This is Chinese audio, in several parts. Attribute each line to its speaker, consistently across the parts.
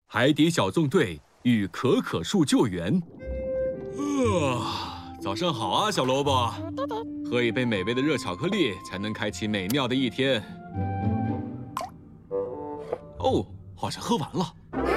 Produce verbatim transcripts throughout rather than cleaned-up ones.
Speaker 1: 海底小纵队与可可树救援。啊，早上好啊，小萝卜。喝一杯美味的热巧克力，才能开启美妙的一天。哦，好像喝完了。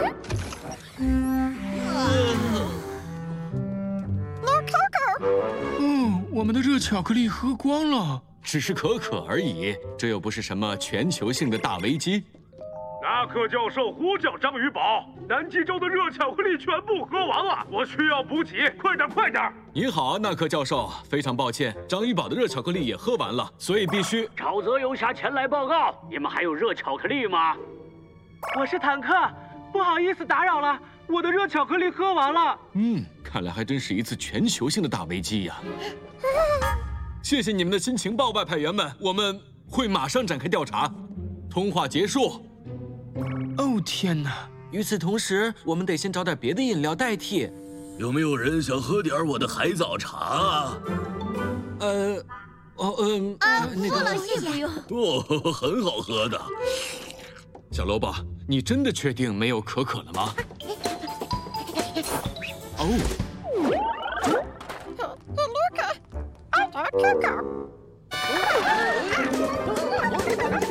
Speaker 2: 嗯，我们的热巧克力喝光了。
Speaker 1: 只是可可而已，这又不是什么全球性的大危机。
Speaker 3: 纳克教授呼叫章鱼宝，南极洲的热巧克力全部喝完了，我需要补给，快点快点！
Speaker 1: 你好啊，纳克教授，非常抱歉，章鱼宝的热巧克力也喝完了，所以必须。
Speaker 4: 沼泽游侠前来报告，你们还有热巧克力吗？
Speaker 5: 我是坦克，不好意思打扰了，我的热巧克力喝完了。
Speaker 1: 嗯，看来还真是一次全球性的大危机呀。谢谢你们的新情报，外派员们，我们会马上展开调查。通话结束。
Speaker 2: 哦天哪！
Speaker 6: 与此同时，我们得先找点别的饮料代替。
Speaker 7: 有没有人想喝点我的海藻茶啊？
Speaker 6: 呃，哦，嗯，
Speaker 8: 啊，
Speaker 6: 那个，
Speaker 8: 不了，谢谢。
Speaker 7: 哦，很好喝的。
Speaker 1: 小萝卜，你真的确定没有可可了吗？哦。
Speaker 8: 可可。